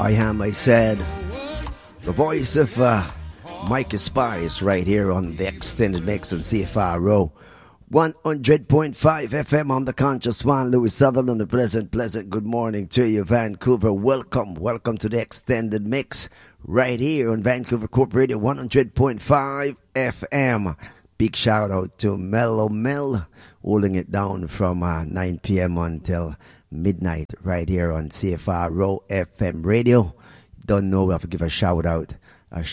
I am, I said. The voice of Micah Spice right here on the extended mix on CFRO 100.5 FM on the Conscious One. Louis Sutherland, the pleasant good morning to you, Vancouver. Welcome to the extended mix right here on Vancouver Corp Radio 100.5 FM. Big shout out to Mellow Mel, holding it down from 9 p.m. until midnight right here on CFRO FM Radio. Don't know, we have to give a shout out to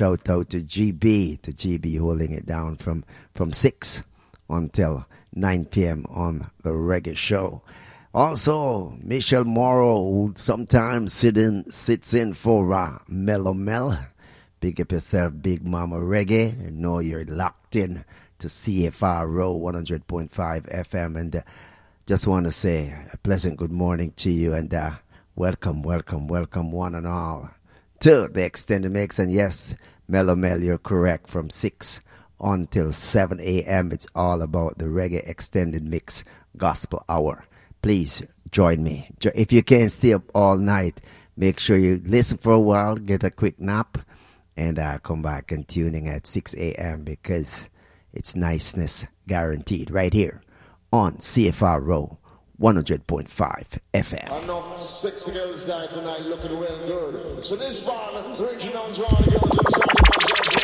GB holding it down from 6 until 9 p.m. on the reggae show. Also, Michelle Morrow, who sometimes sits in for Mellow Mel. Big up yourself, Big Mama Reggae. You know you're locked in to CFRO 100.5 FM. And just want to say a pleasant good morning to you. And welcome one and all to the extended mix. And yes, Mellow Mel, you're correct. From 6 until 7 a.m. it's all about the reggae extended mix gospel hour. Please join me. If you can't stay up all night, make sure you listen for a while, get a quick nap, and come back and tuning at 6 a.m. because it's niceness guaranteed right here on CFRO 100.5 FM. I know sexy girls die tonight looking real good. So this one, Reggie Jones, all the girls inside.